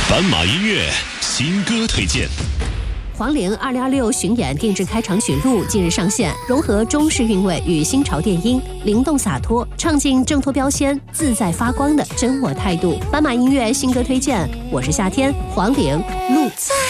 斑马音乐新歌推荐。 黄龄2026巡演定制开场曲录近日上线，融合中式韵味与新潮电音，灵动洒脱，唱尽挣脱标签、自在发光的真我态度。斑马音乐新歌推荐，我是夏天，黄龄录。